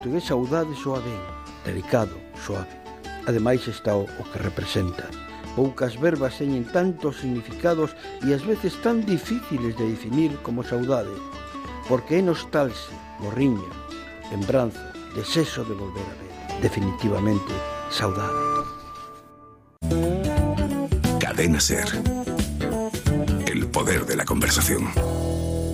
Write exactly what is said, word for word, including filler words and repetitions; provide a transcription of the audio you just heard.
portugués saudade soa ben, delicado, suave. Ademais está o, o que representa. Poucas verbas teñen tantos significados e ás veces tan difíciles de definir como saudade, porque é nostalgia, morriña, lembranza, desexo de volver a ver. Definitivamente, saudade. Cadena SER. El poder de la conversación.